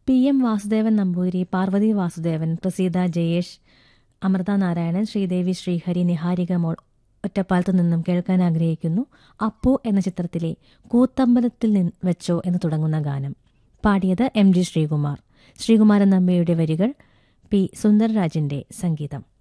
PM Vasudevan Namboothiri, Parvathi Vasudevan, Praseetha Jayesh, Amrita Narayanan, Sridevi, Sreehari, Niharika മോൾ ഒറ്റപ്പാലത്തു നിന്നും കേൾക്കാൻ ആഗ്രഹിക്കുന്നു അപ്പു എന്ന ചിത്രത്തിലെ കൂത്തമ്പലത്തിൽ വെച്ചോ എന്ന് തുടങ്ങുന്ന ഗാനം. പാടിയത് MG ശ്രീകുമാരൻ നമ്പിയുടെ വരികൾ, P സുന്ദർരാജിന്റെ സംഗീതം.